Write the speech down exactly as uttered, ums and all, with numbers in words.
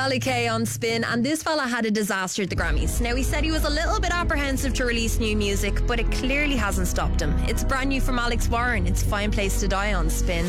Dolly Kay on Spin, and this fella had a disaster at the Grammys. Now, he said he was a little bit apprehensive to release new music, but it clearly hasn't stopped him. It's brand new from Alex Warren. It's Fine Place to Die on Spin.